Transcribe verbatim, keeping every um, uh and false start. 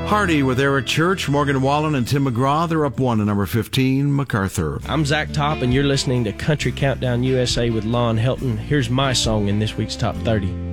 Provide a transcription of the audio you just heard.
Hardy with Era Church, Morgan Wallen and Tim McGraw. They're up one to number fifteen, MacArthur. I'm Zach Top, and you're listening to Country Countdown U S A with Lon Helton. Here's my song in this week's Top thirty.